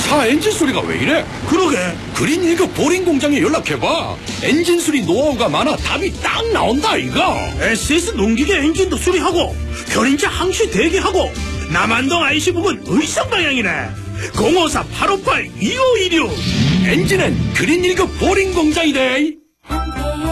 차 엔진 소리가 왜 이래? 그러게. 그린 1급 보링 공장에 연락해봐. 엔진 수리 노하우가 많아 답이 딱 나온다 이거. SS 농기계 엔진도 수리하고 견인차 항시 대기하고 남한동 IC 부근 의성 방향이네. 054-858-2516. 엔진은 그린 1급 보링 공장이래.